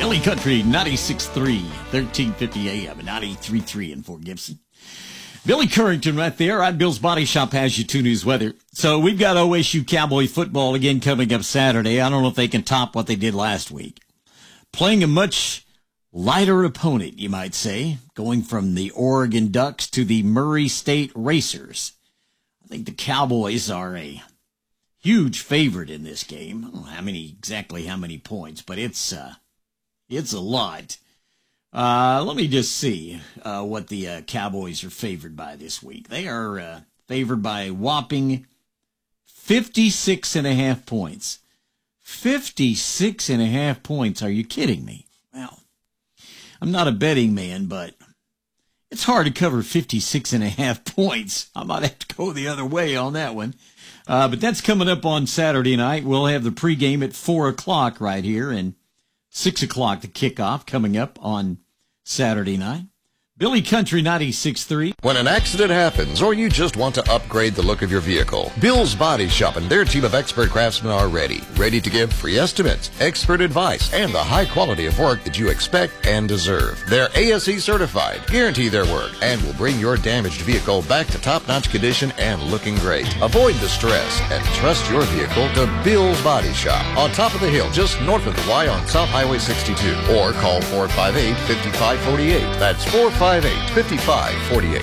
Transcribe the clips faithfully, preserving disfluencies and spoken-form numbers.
Billy Country, ninety-six point three, thirteen fifty A M, ninety-three point three in Fort Gibson. Billy Currington right there. I'm Bill's Body Shop has you two news weather. So we've got O S U Cowboy football again coming up Saturday. I don't know if they can top what they did last week. Playing a much lighter opponent, you might say, going from the Oregon Ducks to the Murray State Racers. I think the Cowboys are a huge favorite in this game. I don't know how many, exactly how many points, but it's uh, it's a lot. Uh, let me just see uh, what the uh, Cowboys are favored by this week. They are uh, favored by a whopping fifty-six and a half points. fifty-six and a half points. Are you kidding me? Well, I'm not a betting man, but it's hard to cover fifty-six and a half points. I might have to go the other way on that one. Uh, but that's coming up on Saturday night. We'll have the pregame at four o'clock right here, and six o'clock the kickoff coming up on Saturday night. Billy Country, ninety-six point three. When an accident happens or you just want to upgrade the look of your vehicle, Bill's Body Shop and their team of expert craftsmen are ready. Ready to give free estimates, expert advice, and the high quality of work that you expect and deserve. They're A S E certified, guarantee their work, and will bring your damaged vehicle back to top-notch condition and looking great. Avoid the stress and trust your vehicle to Bill's Body Shop on top of the hill just north of the Y on South Highway sixty-two. Or call four five eight, five five four eight. That's four five eight, five five four eight.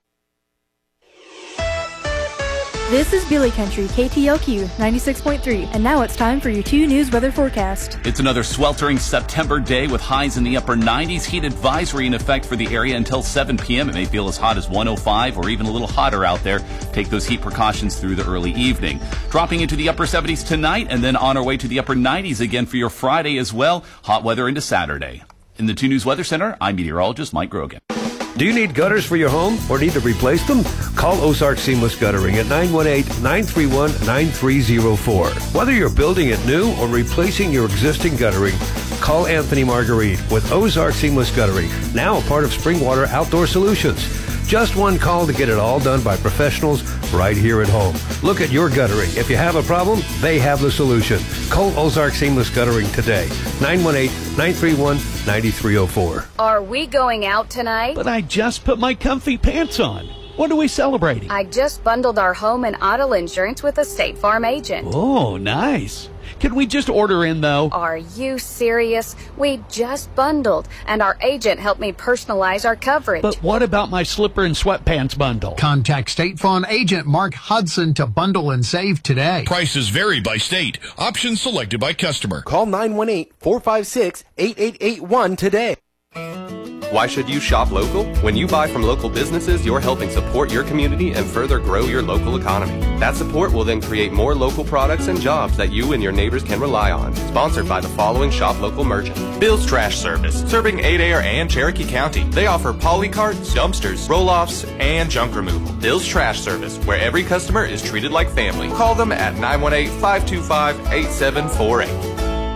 This is Billy Country, K T L Q ninety-six point three, and now it's time for your two news weather forecast. It's another sweltering September day with highs in the upper nineties. Heat advisory in effect for the area until seven p.m. It may feel as hot as one oh five or even a little hotter out there. Take those heat precautions through the early evening. Dropping into the upper seventies tonight and then on our way to the upper nineties again for your Friday as well. Hot weather into Saturday. In the two News Weather Center, I'm meteorologist Mike Grogan. Do you need gutters for your home or need to replace them? Call Ozark Seamless Guttering at nine one eight, nine three one, nine three zero four. Whether you're building it new or replacing your existing guttering, call Anthony Marguerite with Ozark Seamless Guttering, now a part of Springwater Outdoor Solutions. Just one call to get it all done by professionals right here at home. Look at your guttering. If you have a problem, they have the solution. Call Ozark Seamless Guttering today. nine one eight, nine three one, nine three zero four. Are we going out tonight? But I just put my comfy pants on. What are we celebrating? I just bundled our home and auto insurance with a State Farm agent. Oh, nice. Can we just order in, though? Are you serious? We just bundled, and our agent helped me personalize our coverage. But what about my slipper and sweatpants bundle? Contact State Farm agent Mark Hudson to bundle and save today. Prices vary by state. Options selected by customer. Call nine one eight, four five six, eight eight eight one today. Why should you shop local? When you buy from local businesses, you're helping support your community and further grow your local economy. That support will then create more local products and jobs that you and your neighbors can rely on. Sponsored by the following shop local merchant. Bill's Trash Service, serving Adair and Cherokee County. They offer poly carts, dumpsters, roll-offs, and junk removal. Bill's Trash Service, where every customer is treated like family. Call them at nine one eight, five two five, eight seven four eight.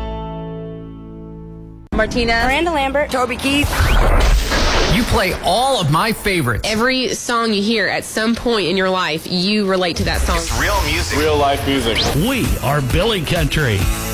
Martina, Miranda Lambert, Toby Keith. You play all of my favorites. Every song you hear at some point in your life, you relate to that song. It's real music. Real life music. We are Billy Country.